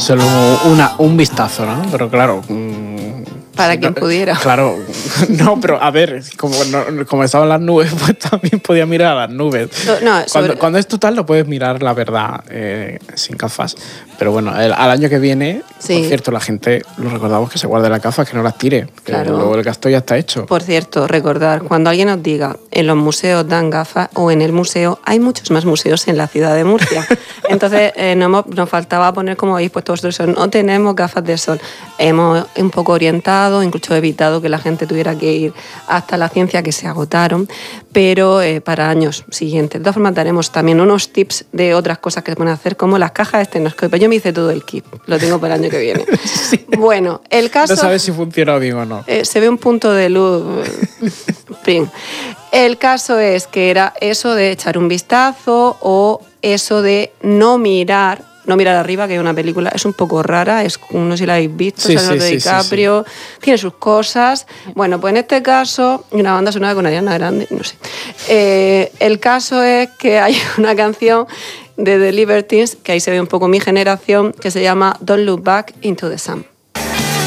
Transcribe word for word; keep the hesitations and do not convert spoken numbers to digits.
solo una, un vistazo, ¿no? Pero claro... Mmm, Para quien no, pudiera. Claro, no, pero a ver, como, no, como estaban las nubes, pues también podía mirar a las nubes. No, no, cuando, sobre... cuando es total no puedes mirar la verdad eh, sin gafas. Pero bueno, el, al año que viene, sí. Por cierto, la gente, lo recordamos, que se guarde las gafas, que no las tire. Que claro. Luego el gasto ya está hecho. Por cierto, recordar, cuando alguien nos diga en los museos dan gafas o en el museo, hay muchos más museos en la ciudad de Murcia. Entonces, eh, no hemos, nos faltaba poner, como habéis puesto vosotros, no tenemos gafas de sol. Hemos un poco orientado, incluso evitado que la gente tuviera que ir hasta la ciencia, que se agotaron, pero eh, para años siguientes. De todas formas, daremos también unos tips de otras cosas que se pueden hacer, como las cajas estenoscópicas. Yo me hice todo el kit, lo tengo para el año que viene. Sí. Bueno, el caso... No sabes si funciona bien o no. Eh, se ve un punto de luz... El caso es que era eso de echar un vistazo o eso de no mirar, no mirar arriba, que es una película, es un poco rara, es, no sé si la habéis visto, sí, Leonardo sí, DiCaprio, sí, sí. Tiene sus cosas. Bueno, pues en este caso, una banda sonora con Ariana Grande, no sé. Eh, el caso es que hay una canción de The Libertines, que ahí se ve un poco mi generación, que se llama Don't Look Back into the Sun.